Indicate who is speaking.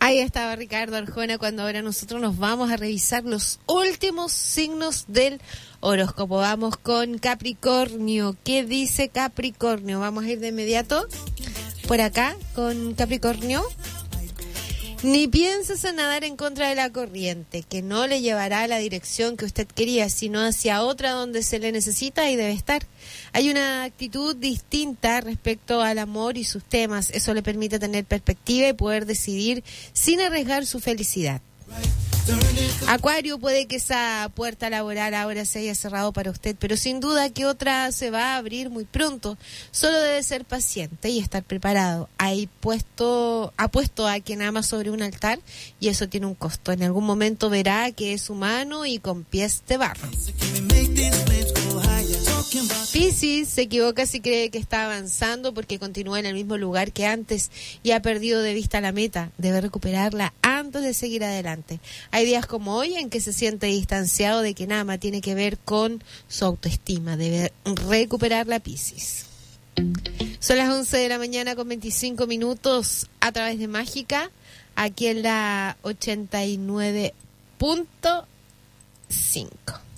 Speaker 1: Ahí estaba Ricardo Arjona cuando ahora nosotros nos vamos a revisar los últimos signos del horóscopo. Vamos con Capricornio. ¿Qué dice Capricornio? Vamos a ir de inmediato por acá con Capricornio. Ni pienses en nadar en contra de la corriente, que no le llevará a la dirección que usted quería, sino hacia otra donde se le necesita y debe estar. Hay una actitud distinta respecto al amor y sus temas. Eso le permite tener perspectiva y poder decidir sin arriesgar su felicidad. Acuario, puede que esa puerta laboral ahora se haya cerrado para usted, pero sin duda que otra se va a abrir muy pronto. Solo debe ser paciente y estar preparado. Ha puesto a quien ama sobre un altar y eso tiene un costo. En algún momento verá que es humano y con pies de barro. Piscis se equivoca si cree que está avanzando porque continúa en el mismo lugar que antes y ha perdido de vista la meta. Debe recuperarla antes de seguir adelante. Hay días como hoy en que se siente distanciado de quien ama, tiene que ver con su autoestima. Debe recuperar la Piscis. Son las 11 de la mañana con 25 minutos a través de Mágica, aquí en la 89.5.